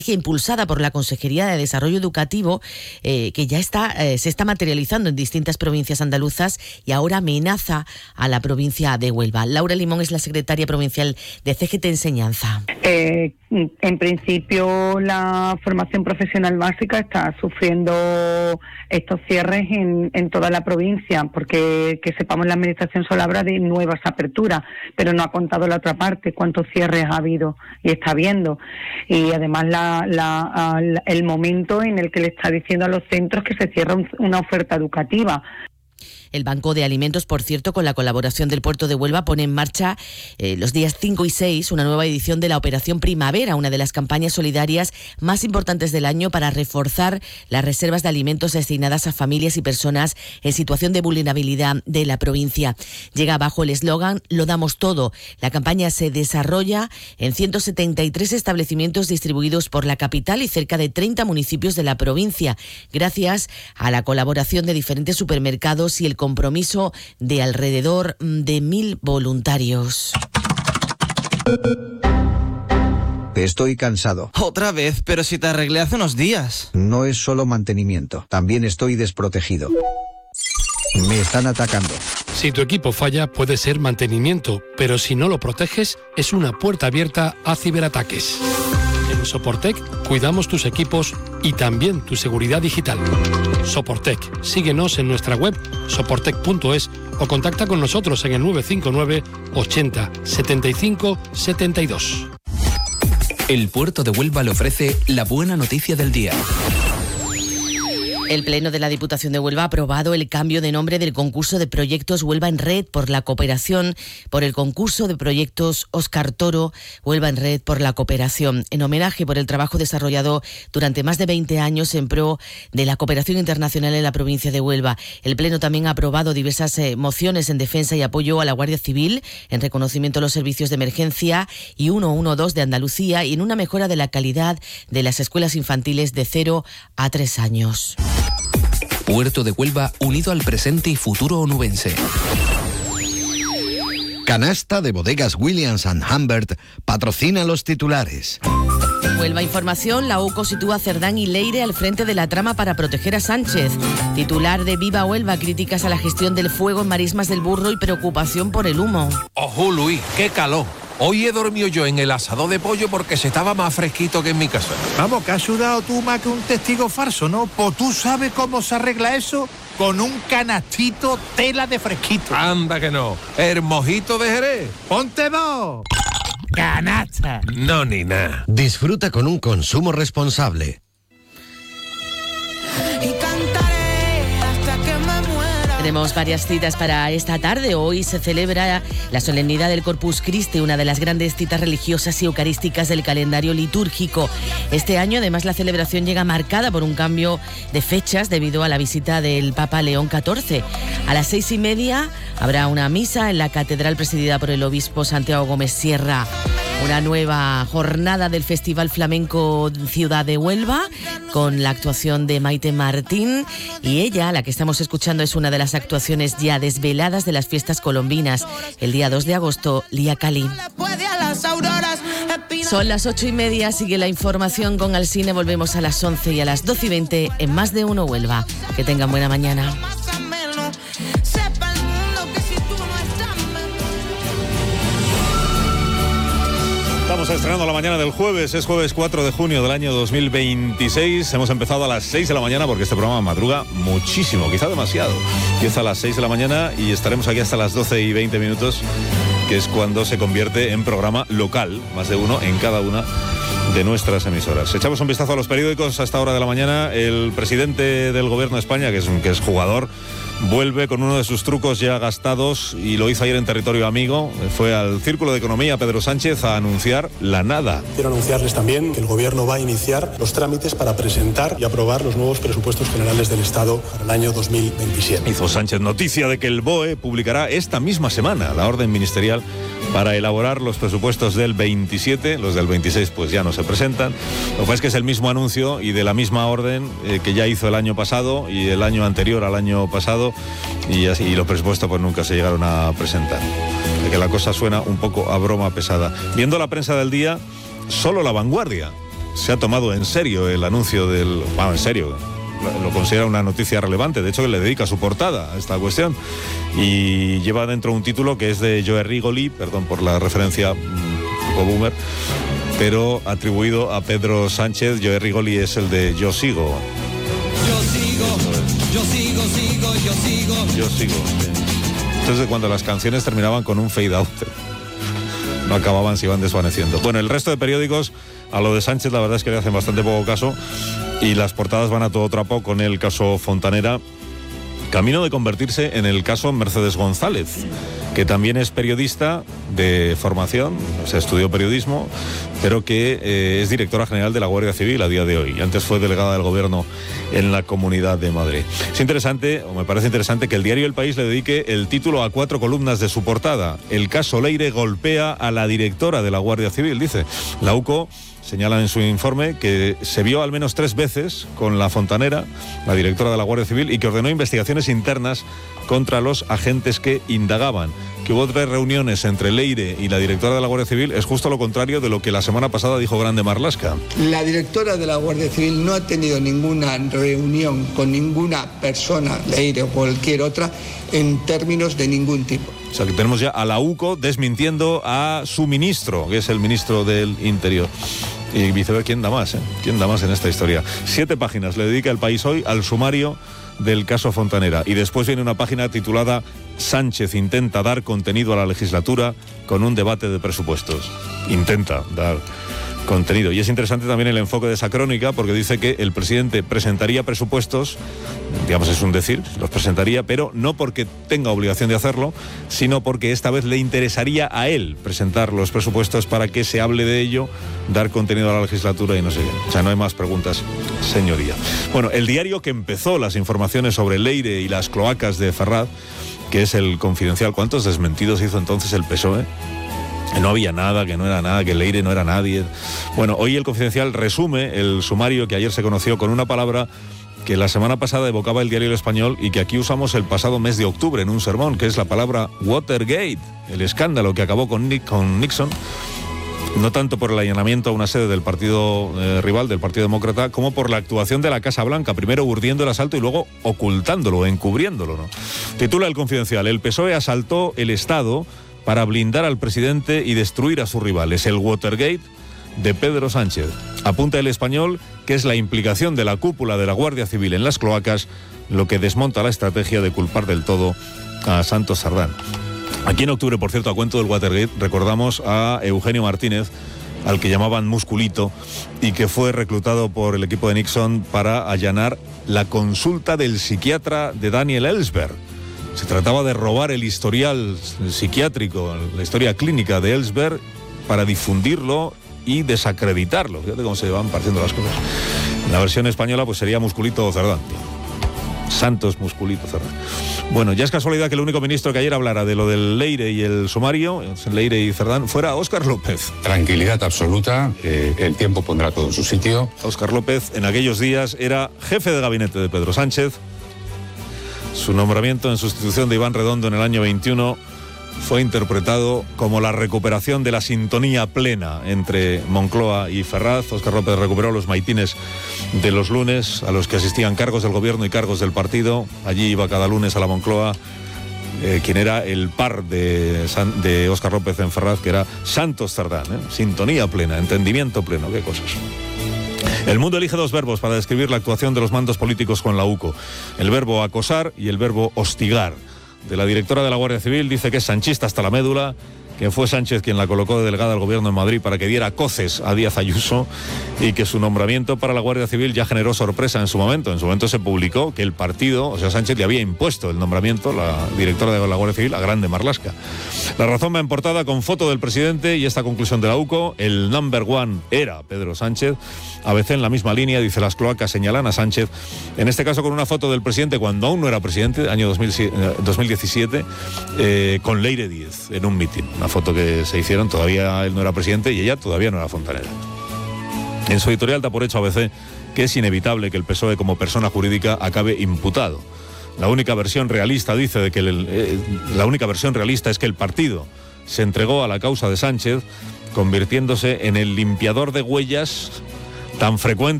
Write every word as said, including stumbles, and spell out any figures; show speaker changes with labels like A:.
A: impulsada por la Consejería de Desarrollo Educativo, eh, que ya está eh, se está materializando en distintas provincias andaluzas y ahora amenaza a la provincia de Huelva. Laura Limón es la secretaria provincial de C G T Enseñanza.
B: Eh, en principio, la formación profesional básica está sufriendo estos cierres en, en toda la provincia, porque que sepamos, la Administración solo habla de nuevas aperturas, pero no ha contado la otra parte, cuántos cierres ha habido y está habiendo. Y además la, la, la, el momento en el que le está diciendo a los centros que se cierra un, una oferta educativa.
A: El Banco de Alimentos, por cierto, con la colaboración del Puerto de Huelva, pone en marcha eh, los días cinco y seis una nueva edición de la Operación Primavera, una de las campañas solidarias más importantes del año para reforzar las reservas de alimentos destinadas a familias y personas en situación de vulnerabilidad de la provincia. Llega bajo el eslogan "Lo damos todo". La campaña se desarrolla en ciento setenta y tres establecimientos distribuidos por la capital y cerca de treinta municipios de la provincia, gracias a la colaboración de diferentes supermercados y el compromiso de alrededor de mil voluntarios.
C: Estoy cansado.
D: Otra vez, pero si te arreglé hace unos días.
C: No es solo mantenimiento, también estoy desprotegido. Me están atacando.
E: Si tu equipo falla, puede ser mantenimiento, pero si no lo proteges, es una puerta abierta a ciberataques. En Soportec cuidamos tus equipos y también tu seguridad digital. Soportec, síguenos en nuestra web soportec punto es o contacta con nosotros en el nueve cinco nueve ochenta setenta y cinco setenta y dos.
F: El Puerto de Huelva le ofrece la buena noticia del día.
A: El Pleno de la Diputación de Huelva ha aprobado el cambio de nombre del concurso de proyectos Huelva en Red por la cooperación por el concurso de proyectos Óscar Toro Huelva en Red por la cooperación, en homenaje por el trabajo desarrollado durante más de veinte años en pro de la cooperación internacional en la provincia de Huelva. El Pleno también ha aprobado diversas eh, mociones en defensa y apoyo a la Guardia Civil, en reconocimiento a los servicios de emergencia y ciento doce de Andalucía y en una mejora de la calidad de las escuelas infantiles de cero a tres años.
F: Puerto de Huelva unido al presente y futuro onubense.
G: Canasta de bodegas Williams and Humbert patrocina los titulares.
A: Huelva Información, la U C O sitúa a Cerdán y Leire al frente de la trama para proteger a Sánchez. Titular de Viva Huelva, críticas a la gestión del fuego en Marismas del Burro y preocupación por el humo.
H: Ojo, Luis, qué calor. Hoy he dormido yo en el asador de pollo porque se estaba más fresquito que en mi casa.
I: Vamos, que has sudado tú más que un testigo falso, ¿no? Pues tú sabes cómo se arregla eso con un canastito tela de fresquito.
H: Anda que no. El mojito de Jerez.
I: ¡Ponte dos! ¡Canasta!
H: No, ni nada.
G: Disfruta con un consumo responsable.
A: Tenemos varias citas para esta tarde. Hoy se celebra la solemnidad del Corpus Christi, una de las grandes citas religiosas y eucarísticas del calendario litúrgico. Este año, además, la celebración llega marcada por un cambio de fechas debido a la visita del Papa León catorce. A las seis y media habrá una misa en la catedral presidida por el obispo Santiago Gómez Sierra. Una nueva jornada del Festival Flamenco Ciudad de Huelva con la actuación de Maite Martín, y ella, la que estamos escuchando, es una de las actuaciones ya desveladas de las fiestas colombinas. El día dos de agosto, Lía Cali. Son las ocho y media, sigue la información con Alsine. Volvemos a las once y a las doce y veinte en Más de Uno Huelva. Que tengan buena mañana.
J: Estamos estrenando la mañana del jueves, es jueves cuatro de junio del año dos mil veintiséis. Hemos empezado a las seis de la mañana porque este programa madruga muchísimo, quizá demasiado. Empieza a las seis de la mañana y estaremos aquí hasta las doce y veinte minutos, que es cuando se convierte en programa local, más de uno en cada una de nuestras emisoras. Echamos un vistazo a los periódicos a esta hora de la mañana. El presidente del Gobierno de España, que es, que es jugador, vuelve con uno de sus trucos ya gastados y lo hizo ayer en territorio amigo. Fue al Círculo de Economía Pedro Sánchez a anunciar la nada.
K: Quiero anunciarles también que el Gobierno va a iniciar los trámites para presentar y aprobar los nuevos presupuestos generales del Estado para el año dos mil veintisiete.
J: Hizo Sánchez noticia de que el B O E publicará esta misma semana la orden ministerial para elaborar los presupuestos del veintisiete. Los del veintiséis pues ya no se presentan. Lo que pasa es que es el mismo anuncio y de la misma orden eh, que ya hizo el año pasado y el año anterior al año pasado, y, así, y los presupuestos pues nunca se llegaron a presentar. De que la cosa suena un poco a broma pesada. Viendo la prensa del día, solo La Vanguardia se ha tomado en serio el anuncio del... Bueno, en serio, lo, lo considera una noticia relevante, de hecho que le dedica su portada a esta cuestión, y lleva dentro un título que es de Joe Rigoli, perdón por la referencia un poco boomer, pero atribuido a Pedro Sánchez. Joe Rigoli es el de Yo sigo.
L: Yo sigo, yo sigo, sigo, yo sigo.
J: Yo sigo, sí. Entonces cuando las canciones terminaban con un fade out, no acababan, se iban desvaneciendo. Bueno, el resto de periódicos a lo de Sánchez la verdad es que le hacen bastante poco caso y las portadas van a todo trapo con el caso Fontanera, camino de convertirse en el caso Mercedes González, que también es periodista de formación, o sea, estudió periodismo, pero que eh, es directora general de la Guardia Civil a día de hoy. Antes fue delegada del Gobierno en la Comunidad de Madrid. Es interesante, o me parece interesante, que el diario El País le dedique el título a cuatro columnas de su portada. El caso Leire golpea a la directora de la Guardia Civil, dice. La UCO señala en su informe que se vio al menos tres veces con la Fontanera, la directora de la Guardia Civil, y que ordenó investigaciones internas contra los agentes que indagaban. Que hubo tres reuniones entre Leire y la directora de la Guardia Civil es justo lo contrario de lo que la semana pasada dijo Grande Marlaska.
M: La directora de la Guardia Civil no ha tenido ninguna reunión con ninguna persona, Leire o cualquier otra, en términos de ningún tipo.
J: O sea que tenemos ya a la UCO desmintiendo a su ministro, que es el ministro del Interior. Y viceversa, ¿quién da más? Eh? ¿Quién da más en esta historia? Siete páginas le dedica El País hoy al sumario del caso Fontanera. Y después viene una página titulada Sánchez intenta dar contenido a la legislatura con un debate de presupuestos. Intenta dar contenido. Y es interesante también el enfoque de esa crónica, porque dice que el presidente presentaría presupuestos, digamos es un decir, los presentaría, pero no porque tenga obligación de hacerlo, sino porque esta vez le interesaría a él presentar los presupuestos para que se hable de ello, dar contenido a la legislatura y no sé qué. O sea, no hay más preguntas, señoría. Bueno, el diario que empezó las informaciones sobre Leire y las cloacas de Ferraz, que es El Confidencial, ¿cuántos desmentidos hizo entonces el P S O E? Que no había nada, que no era nada, que Leire no era nadie. Bueno, hoy El Confidencial resume el sumario que ayer se conoció con una palabra que la semana pasada evocaba el diario El Español y que aquí usamos el pasado mes de octubre en un sermón, que es la palabra Watergate, el escándalo que acabó con, Nick, con Nixon, no tanto por el allanamiento a una sede del partido eh, rival, del Partido Demócrata, como por la actuación de la Casa Blanca, primero urdiendo el asalto y luego ocultándolo, encubriéndolo, ¿no? Titula El Confidencial: el P S O E asaltó el Estado para blindar al presidente y destruir a sus rivales. El Watergate de Pedro Sánchez. Apunta El Español que es la implicación de la cúpula de la Guardia Civil en las cloacas lo que desmonta la estrategia de culpar del todo a Santos Sardán. Aquí en octubre, por cierto, a cuento del Watergate, recordamos a Eugenio Martínez, al que llamaban Musculito, y que fue reclutado por el equipo de Nixon para allanar la consulta del psiquiatra de Daniel Ellsberg. Se trataba de robar el historial psiquiátrico, la historia clínica de Ellsberg, para difundirlo y desacreditarlo. Fíjate cómo se van partiendo las cosas. En la versión española pues sería Musculito Cerdán. Santos Musculito Cerdán. Bueno, ya es casualidad que el único ministro que ayer hablara de lo del Leire y el sumario, Leire y Cerdán, fuera Óscar López.
N: Tranquilidad absoluta, eh, el tiempo pondrá todo en su sitio.
J: Óscar López en aquellos días era jefe de gabinete de Pedro Sánchez. Su nombramiento en sustitución de Iván Redondo en el año veintiuno fue interpretado como la recuperación de la sintonía plena entre Moncloa y Ferraz. Óscar López recuperó los maitines de los lunes a los que asistían cargos del gobierno y cargos del partido. Allí iba cada lunes a la Moncloa eh, quien era el par de, San, de Óscar López en Ferraz, que era Santos Sardán. ¿eh? Sintonía plena, entendimiento pleno, qué cosas. El Mundo elige dos verbos para describir la actuación de los mandos políticos con la UCO. El verbo acosar y el verbo hostigar. De la directora de la Guardia Civil dice que es sanchista hasta la médula, que fue Sánchez quien la colocó de delegada al gobierno en Madrid para que diera coces a Díaz Ayuso y que su nombramiento para la Guardia Civil ya generó sorpresa en su momento. En su momento se publicó que el partido, o sea, Sánchez le había impuesto el nombramiento, la directora de la Guardia Civil, a Grande Marlaska. La Razón va en portada con foto del presidente y esta conclusión de la UCO: el number one era Pedro Sánchez. A veces en la misma línea, dice las cloacas señalan a Sánchez, en este caso con una foto del presidente cuando aún no era presidente, año dos mil diecisiete, eh, con Leire Díez en un mitin. Una foto que se hicieron, todavía él no era presidente y ella todavía no era Fontanera. En su editorial da por hecho A B C que es inevitable que el P S O E como persona jurídica acabe imputado. La única versión realista dice de que el, eh, la única versión realista es que el partido se entregó a la causa de Sánchez, convirtiéndose en el limpiador de huellas tan frecuente